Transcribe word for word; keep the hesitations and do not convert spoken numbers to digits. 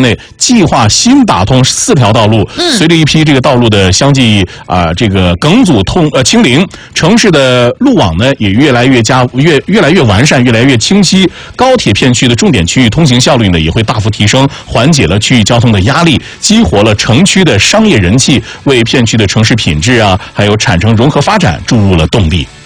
内计划新打通四条道路。嗯，随着一批这个道路的相继啊、呃、这个梗阻通呃清零，城市的路网呢也越来越加越越来越完善，越来越清晰。高铁片区的重点区域通行效率呢也会大幅提升，缓解了区域交通的压力，激活了城区的商业人气，为片区的城市品质啊还有产城融合发展注入了动力。